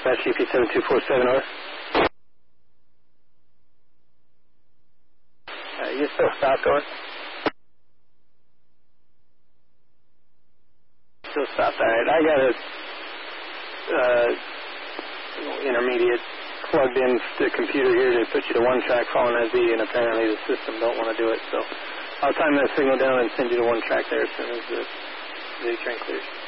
That's GP7247 you still stop going? Still stop. All right, I got a intermediate plugged in the computer here to put you to 1 track following IV, and apparently the system don't want to do it, so I'll time that signal down and send you to 1 track there as soon as the train clears.